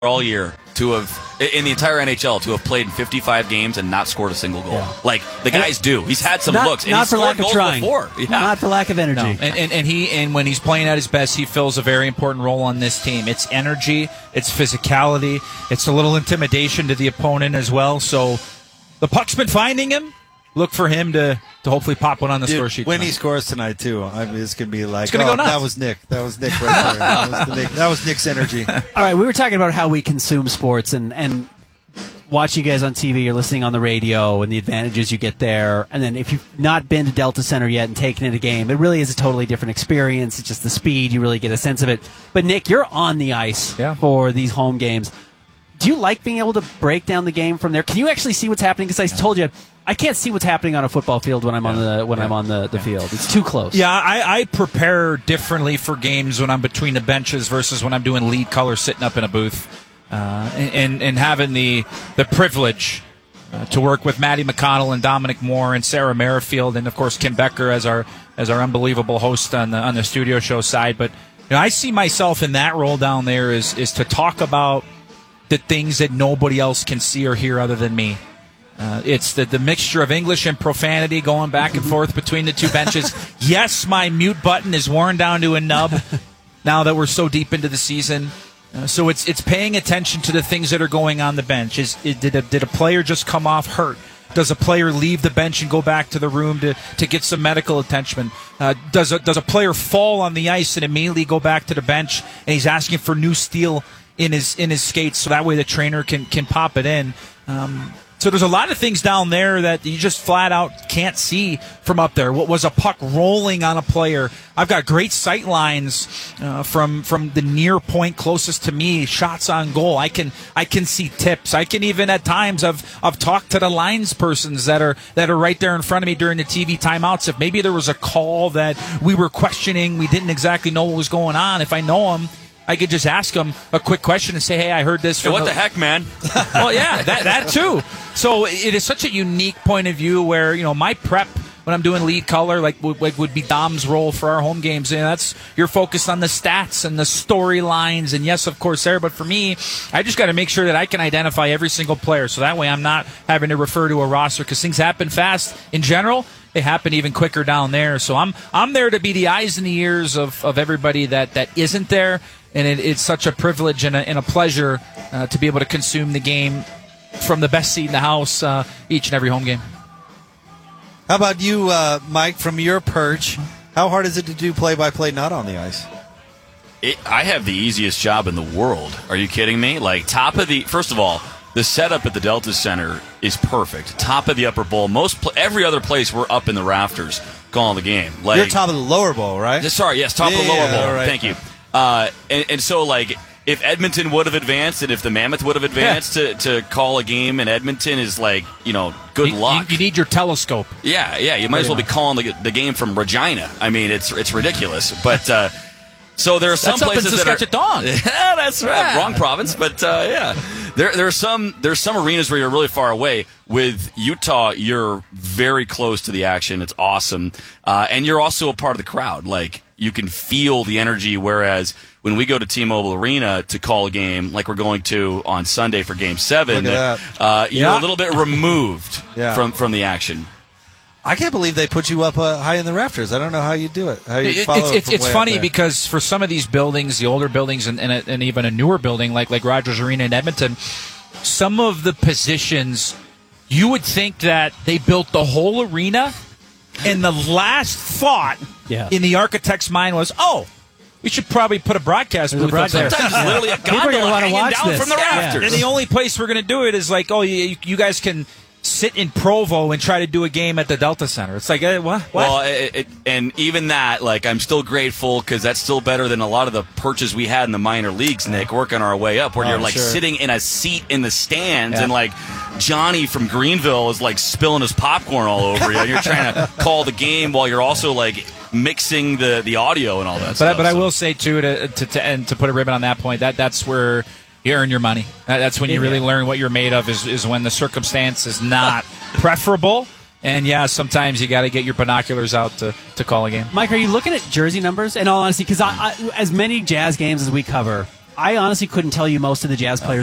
all year to have, in the entire NHL, to have played in 55 games and not scored a single goal. Yeah. Like, the guys do. He's had some looks. And not for lack of trying. Yeah. Not for lack of energy. No. And when he's playing at his best, he fills a very important role on this team. It's energy, it's physicality, it's a little intimidation to the opponent as well. So the puck's been finding him. Look for him to hopefully pop one on the score sheet when tonight. he scores tonight, too, it's going to be like, it's gonna go nuts. That was Nick. That was Nick right there. That was Nick's energy. All right, we were talking about how we consume sports and watching you guys on TV or listening on the radio and the advantages you get there. And then if you've not been to Delta Center yet and taken in a game, it really is a totally different experience. It's just the speed. You really get a sense of it. But, Nick, you're on the ice for these home games. Do you like being able to break down the game from there? Can you actually see what's happening? Because I told you, I can't see what's happening on a football field when I'm on the field. It's too close. Yeah, I prepare differently for games when I'm between the benches versus when I'm doing lead color sitting up in a booth. And having the privilege to work with Maddie McConnell and Dominic Moore and Sarah Merrifield and, of course, Kim Becker as our unbelievable host on the studio show side. But I see myself in that role down there is to talk about the things that nobody else can see or hear other than me. It's the mixture of English and profanity going back and forth between the two benches. Yes, my mute button is worn down to a nub now that we're so deep into the season. So it's paying attention to the things that are going on the bench. Did a player just come off hurt? Does a player leave the bench and go back to the room to get some medical attention? Does a player fall on the ice and immediately go back to the bench and he's asking for new steel in his skates so that way the trainer can pop it in? So there's a lot of things down there that you just flat out can't see from up there. What was a puck rolling on a player? I've got great sight lines from the near point closest to me, shots on goal. I can see tips. I can even at times I've talked to the lines persons that are right there in front of me during the TV timeouts. If maybe there was a call that we were questioning, we didn't exactly know what was going on. If I know them, I could just ask them a quick question and say, hey, I heard this. Hey, what the heck, man? Well, yeah, that too. So it is such a unique point of view where, my prep when I'm doing lead color, like would be Dom's role for our home games. And that's, you're focused on the stats and the storylines. And yes, of course, there. But for me, I just got to make sure that I can identify every single player. So that way I'm not having to refer to a roster because things happen fast in general. They happen even quicker down there. So I'm there to be the eyes and the ears of everybody that isn't there. And it's such a privilege and a pleasure to be able to consume the game from the best seat in the house each and every home game. How about you, Mike, from your perch? How hard is it to do play-by-play not on the ice? I have the easiest job in the world. Are you kidding me? Like, first of all, the setup at the Delta Center is perfect. Top of the upper bowl. Every other place we're up in the rafters calling the game. Like, you're top of the lower bowl, right? Sorry, yes, top of the lower bowl. Right. Thank you. And so, like, if Edmonton would have advanced and if the Mammoth would have advanced to call a game in Edmonton is like, good luck. You need your telescope. Yeah, you might as well be calling the game from Regina. I mean, it's ridiculous. But so there are some places that are. Yeah, that's right. Wrong province, but yeah. There are some arenas where you're really far away. With Utah, you're very close to the action. It's awesome, and you're also a part of the crowd. Like, you can feel the energy. Whereas when we go to T-Mobile Arena to call a game, like we're going to on Sunday for Game 7, you're a little bit removed from the action. I can't believe they put you up high in the rafters. I don't know how you do it. It's funny because for some of these buildings, the older buildings, and even a newer building like Rogers Arena in Edmonton, some of the positions you would think that they built the whole arena, and the last thought in the architect's mind was, we should probably put a broadcast booth up there. Sometimes literally a gondola hanging down from the rafters. And the only place we're going to do it is like, you guys can sit in Provo and try to do a game at the Delta Center. It's like, what? Well, and even that, like, I'm still grateful because that's still better than a lot of the perches we had in the minor leagues, Nick, working our way up, where you're, like, sitting in a seat in the stands and, like, Johnny from Greenville is, like, spilling his popcorn all over you. And you're trying to call the game while you're also, like, mixing the audio and all that stuff. But I will say, too, to put a ribbon on that point, that's where you earn your money. That's when you really learn what you're made of, is when the circumstance is not preferable. And, sometimes you got to get your binoculars out to call a game. Mike, are you looking at jersey numbers? In all honesty, because as many Jazz games as we cover, I honestly couldn't tell you most of the Jazz players